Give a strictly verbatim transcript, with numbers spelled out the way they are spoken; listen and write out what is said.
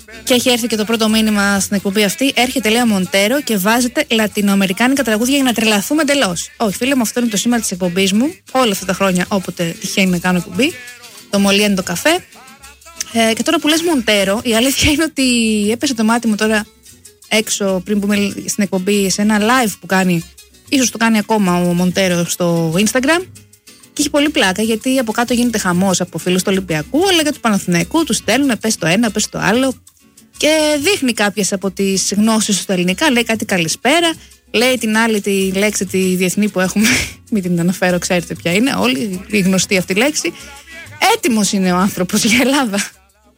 Και έχει έρθει και το πρώτο μήνυμα στην εκπομπή αυτή. Έρχεται Λέα Μοντέρο και βάζετε λατινοαμερικάνικα τραγούδια για να τρελαθούμε εντελώς. Όχι, φίλε μου, αυτό είναι το σήμα της εκπομπής μου. Όλα αυτά τα χρόνια, όποτε τυχαίνει να κάνω εκπομπή. Το μολύ είναι το καφέ. Ε, και τώρα που λες Μοντέρο, η αλήθεια είναι ότι έπεσε το μάτι μου τώρα έξω πριν πούμε στην εκπομπή σε ένα live που κάνει. Ίσως το κάνει ακόμα ο Μοντέρο στο Instagram. Και έχει πολύ πλάκα γιατί από κάτω γίνεται χαμός από φίλους του Ολυμπιακού αλλά και του Παναθηναϊκού. Του στέλνουν πες το ένα, πες το άλλο. Και δείχνει κάποιες από τις γνώσεις του στα ελληνικά. Λέει κάτι καλησπέρα. Λέει την άλλη τη λέξη τη διεθνή που έχουμε. Μην την αναφέρω, ξέρετε ποια είναι. Όλη η γνωστή αυτή λέξη. Έτοιμος είναι ο άνθρωπος για Ελλάδα.